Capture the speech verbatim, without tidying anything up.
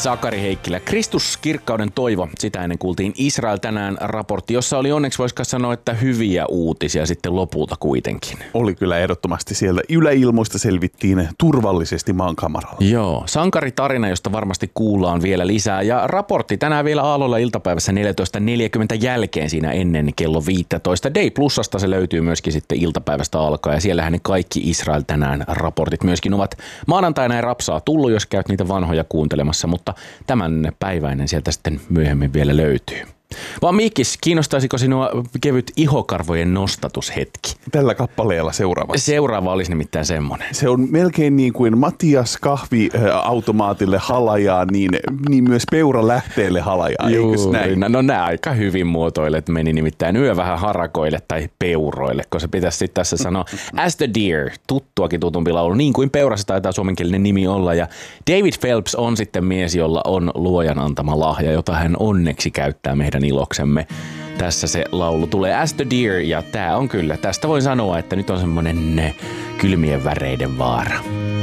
Sakari Heikkilä. Kristus, kirkkauden toivo. Sitä ennen kuultiin Israel tänään raportti, jossa oli onneksi voisiko sanoa, että hyviä uutisia sitten lopulta kuitenkin. Oli kyllä ehdottomasti. Sieltä yläilmoista selvittiin turvallisesti maankamaralla. Joo, sankaritarina, josta varmasti kuullaan vielä lisää. Ja raportti tänään vielä aamulla iltapäivässä neljätoista neljäkymmentä jälkeen siinä ennen kello viisitoista. Day Plusasta se löytyy myöskin sitten iltapäivästä alkaa. Ja siellähän ne kaikki Israel tänään raportit myöskin ovat maanantaina ja rapsaa tullut, jos käyt niitä vanhoja kuuntelemassa. Mutta tämän päiväinen sieltä sitten myöhemmin vielä löytyy. Vaan Miikis, kiinnostaisiko sinua kevyt ihokarvojen nostatushetki? Tällä kappaleella seuraava. Seuraava olisi nimittäin semmoinen. Se on melkein niin kuin Matias kahviautomaatille halajaa, niin, niin myös peura lähteelle halajaa, eikös näin? No, no nämä aika hyvin muotoilet meni nimittäin yö vähän harakoille tai peuroille, kun se pitäisi sitten tässä sanoa As the Deer, tuttuakin tutumpi laulu, niin kuin peura se taitaa suomenkielinen nimi olla. Ja David Phelps on sitten mies, jolla on luojan antama lahja, jota hän onneksi käyttää meidän iloksemme. Tässä se laulu tulee As the Deer ja tää on kyllä, tästä voin sanoa, että nyt on semmonen kylmien väreiden vaara.